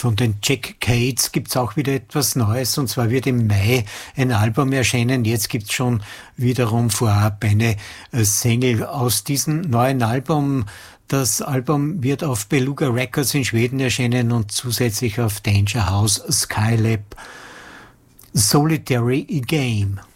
Von den Jack Cades gibt's auch wieder etwas Neues, und zwar wird im Mai ein Album erscheinen. Jetzt gibt's schon wiederum vorab eine Single aus diesem neuen Album. Das Album wird auf Beluga Records in Schweden erscheinen und zusätzlich auf Danger House Skylab. Solitary Game.